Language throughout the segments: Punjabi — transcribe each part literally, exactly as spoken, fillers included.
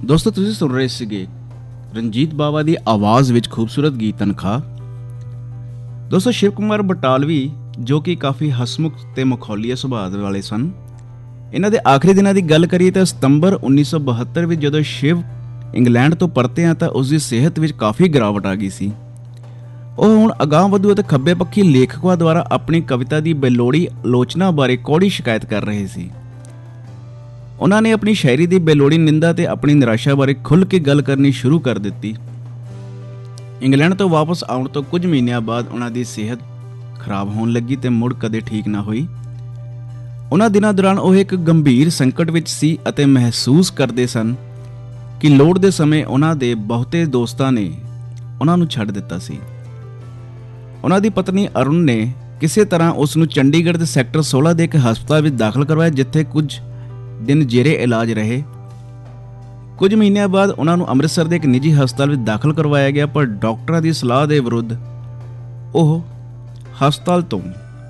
ਦੋਸਤੋ ਤੁਸੀਂ ਸੁਣ ਰਹੇ ਸੀਗੇ ਰਣਜੀਤ ਬਾਵਾ ਦੀ ਆਵਾਜ਼ ਵਿੱਚ ਖੂਬਸੂਰਤ ਗੀਤ ਤਨਖਾਹ। ਦੋਸਤੋ ਸ਼ਿਵ ਕੁਮਾਰ ਬਟਾਲਵੀ ਜੋ ਕਿ ਕਾਫੀ ਹਸਮੁਖ ਤੇ ਮਖੌਲੀਆ ਸੁਭਾਅ ਵਾਲੇ ਸਨ, ਇਹਨਾਂ ਦੇ ਆਖਰੀ ਦਿਨਾਂ ਦੀ ਗੱਲ ਕਰੀਏ ਤਾਂ ਸਤੰਬਰ ਉੱਨੀ ਸੌ ਬਹੱਤਰ ਵਿੱਚ ਜਦੋਂ ਸ਼ਿਵ ਇੰਗਲੈਂਡ ਤੋਂ ਪਰਤਿਆ ਤਾਂ ਉਸ ਦੀ ਸਿਹਤ ਵਿੱਚ ਕਾਫੀ ਗਿਰਾਵਟ ਆ ਗਈ ਸੀ। ਉਹ ਹੁਣ ਅਗਾਂਹ ਵਧੂ ਅਤੇ ਖੱਬੇ ਪੱਖੀ ਲੇਖਕਾਂ ਦੁਆਰਾ ਆਪਣੀ ਕਵਿਤਾ ਦੀ ਬੇਲੋੜੀ ਆਲੋਚਨਾ ਬਾਰੇ ਕੌੜੀ ਸ਼ਿਕਾਇਤ ਕਰ ਰਹੇ ਸੀ। ਉਹਨਾਂ ਨੇ ਆਪਣੀ ਸ਼ਾਇਰੀ ਦੀ ਬੇਲੋੜੀ ਨਿੰਦਾ ਤੇ ਆਪਣੀ ਨਿਰਾਸ਼ਾ ਬਾਰੇ ਖੁੱਲ੍ਹ ਕੇ ਗੱਲ ਕਰਨੀ ਸ਼ੁਰੂ ਕਰ ਦਿੱਤੀ। ਇੰਗਲੈਂਡ ਤੋਂ ਵਾਪਸ ਆਉਣ ਤੋਂ ਕੁਝ ਮਹੀਨਿਆਂ ਬਾਅਦ ਉਹਨਾਂ ਦੀ ਸਿਹਤ ਖਰਾਬ ਹੋਣ ਲੱਗੀ ਤੇ ਮੁੜ ਕਦੇ ਠੀਕ ਨਾ ਹੋਈ। ਉਹਨਾਂ ਦਿਨਾਂ ਦੌਰਾਨ ਉਹ ਇੱਕ ਗੰਭੀਰ ਸੰਕਟ ਵਿੱਚ ਸੀ ਅਤੇ ਮਹਿਸੂਸ ਕਰਦੇ ਸਨ ਕਿ ਲੋੜ ਦੇ ਸਮੇਂ ਉਹਨਾਂ ਦੇ ਬਹੁਤੇ ਦੋਸਤਾਂ ਨੇ ਉਹਨਾਂ ਨੂੰ ਛੱਡ ਦਿੱਤਾ ਸੀ। ਉਹਨਾਂ ਦੀ ਪਤਨੀ ਅਰੁਣ ਨੇ ਕਿਸੇ ਤਰ੍ਹਾਂ ਉਸ ਨੂੰ ਚੰਡੀਗੜ੍ਹ ਦੇ ਸੈਕਟਰ ਸੋਲ੍ਹਾਂ ਦੇ ਇੱਕ ਹਸਪਤਾਲ ਵਿੱਚ ਦਾਖਲ ਕਰਵਾਇਆ, ਜਿੱਥੇ ਕੁਝ ਦਿਨ ਜੇਰੇ ਇਲਾਜ ਰਹੇ। ਕੁਝ ਮਹੀਨਿਆਂ ਬਾਅਦ ਉਹਨਾਂ ਨੂੰ ਅੰਮ੍ਰਿਤਸਰ ਦੇ ਇੱਕ ਨਿੱਜੀ ਹਸਪਤਾਲ ਵਿੱਚ ਦਾਖਲ ਕਰਵਾਇਆ ਗਿਆ, ਪਰ ਡਾਕਟਰਾਂ ਦੀ ਸਲਾਹ ਦੇ ਵਿਰੁੱਧ ਉਹ ਹਸਪਤਾਲ ਤੋਂ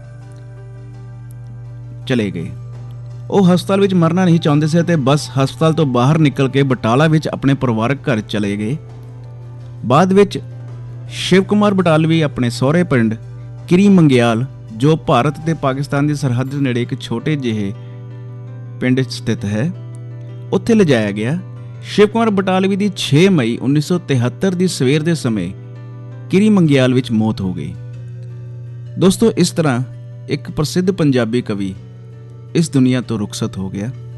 ਚਲੇ ਗਏ। ਉਹ ਹਸਪਤਾਲ ਵਿੱਚ ਮਰਨਾ ਨਹੀਂ ਚਾਹੁੰਦੇ ਸੀ ਅਤੇ ਬਸ ਹਸਪਤਾਲ ਤੋਂ ਬਾਹਰ ਨਿਕਲ ਕੇ ਬਟਾਲਾ ਵਿੱਚ ਆਪਣੇ ਪਰਿਵਾਰਕ ਘਰ ਚਲੇ ਗਏ। ਬਾਅਦ ਵਿੱਚ ਸ਼ਿਵ ਕੁਮਾਰ ਬਟਾਲਵੀ ਆਪਣੇ ਸਹੁਰੇ ਪਿੰਡ ਕਿਰੀ ਮੰਗਿਆਲ, ਜੋ ਭਾਰਤ ਤੇ ਪਾਕਿਸਤਾਨ ਦੀ ਸਰਹੱਦ ਦੇ ਨੇੜੇ ਇੱਕ ਛੋਟੇ ਜਿਹੇ ਪਿੰਡ ਸਥਿਤ ਹੈ, ਉੱਥੇ ਲਿਜਾਇਆ ਗਿਆ। ਸ਼ਿਵ ਕੁਮਾਰ ਬਟਾਲਵੀ ਦੀ ਛੇ ਮਈ ਉੱਨੀ ਸੌ ਤਿਹੱਤਰ ਦੀ ਸਵੇਰ ਦੇ ਸਮੇਂ ਕਿਰੀ ਮੰਗਿਆਲ ਵਿੱਚ ਮੌਤ ਹੋ ਗਈ। ਦੋਸਤੋ ਇਸ ਤਰ੍ਹਾਂ ਇੱਕ ਪ੍ਰਸਿੱਧ ਪੰਜਾਬੀ ਕਵੀ ਇਸ ਦੁਨੀਆ ਤੋਂ ਰੁਖਸਤ ਹੋ ਗਿਆ।